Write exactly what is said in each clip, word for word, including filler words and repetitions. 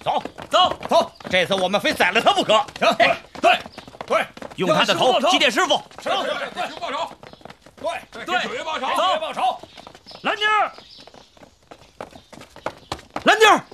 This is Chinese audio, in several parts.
走走走，这次我们非宰了他不可。 行，对对对， 用他的头祭奠师傅。 对对对，师傅报仇。对对，九爷报仇， 走报仇。 兰妮儿，兰妮儿，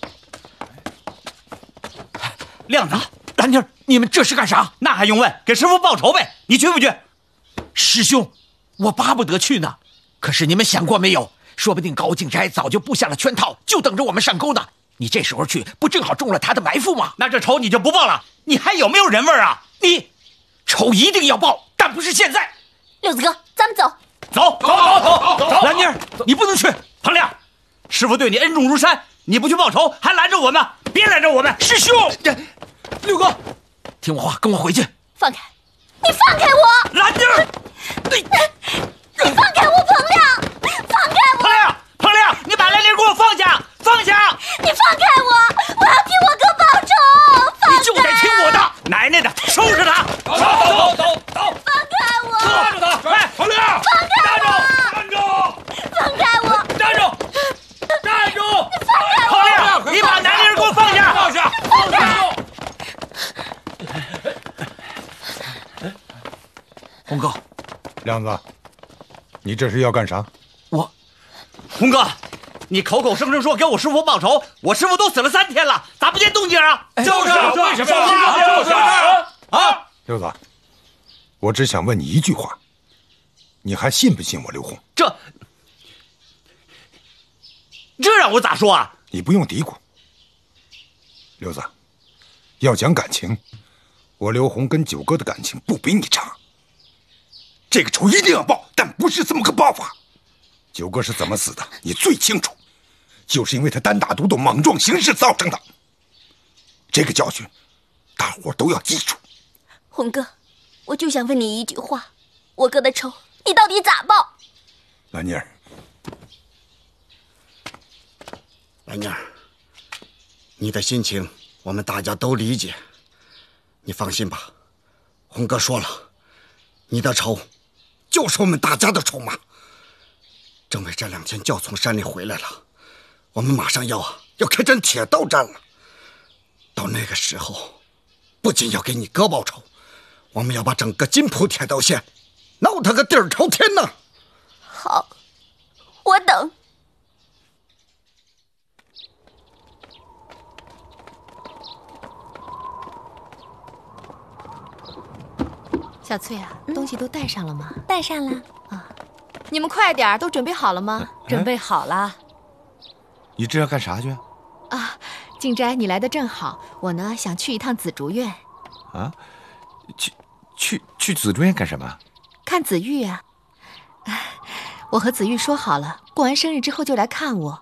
亮子， 兰妮儿，你们这是干啥？ 那还用问？给师傅报仇呗！你去不去？ 师兄，我巴不得去呢。可是你们想过没有？说不定高敬斋早就布下了圈套，就等着我们上钩呢。你这时候去，不正好中了他的埋伏吗？ 那这仇你就不报了？你还有没有人味啊？ 你仇一定要报，但不是现在。 六子哥，咱们走。 走走走走走！ 兰妮儿，你不能去。 彭亮，师傅对你恩重如山，你不去报仇，还拦着我们？别拦着我们！ 师兄，六哥，听我话，跟我回去。 放开！你放开我！ 兰妮儿， 你你放开我，彭亮！放开我！ 彭亮，彭亮，你把兰妮儿给我放下！放下！ 你放开我！我要替我哥报仇！放开！ 你就得听我的！ 奶奶的，收拾他！ 走走走走！ 放开我！ 抓住他！哎，彭亮， 放开我！ 站住！ 放开我！ 站住！站住！ 放开我！ 彭亮，你把兰妮儿给我放下！ 放下！放下！ 洪哥， 亮子，你这是要干啥？ 我， 洪哥，你口口声声说给我师傅报仇，我师傅都死了三天了，咋不见动静啊？ 就是为什么要就是啊！ 六子，我只想问你一句话，你还信不信我刘洪？ 这这让我咋说啊？ 你不用嘀咕。六子，要讲感情，我刘洪跟九哥的感情不比你差。这个仇一定要报，但不是这么个报法。九哥是怎么死的，你最清楚，就是因为他单打独斗、莽撞行事造成的。这个教训，大伙都要记住。 洪哥，我就想问你一句话：我哥的仇，你到底咋报？ 兰妮儿， 兰妮儿，你的心情我们大家都理解，你放心吧。洪哥说了，你的仇就是我们大家的仇嘛。政委这两天就要从山里回来了，我们马上要啊要开展铁道战了。到那个时候，不仅要给你哥报仇，我们要把整个津浦铁道线闹他个底儿朝天呢。 好，我等。 小翠啊，东西都带上了吗？ 带上了。 啊，你们快点儿，都准备好了吗？ 准备好了。你这要干啥去？ 啊，静斋，你来的正好，我呢想去一趟紫竹院。 啊，去去去紫竹院干什么？ 看紫玉啊。我和紫玉说好了，过完生日之后就来看我。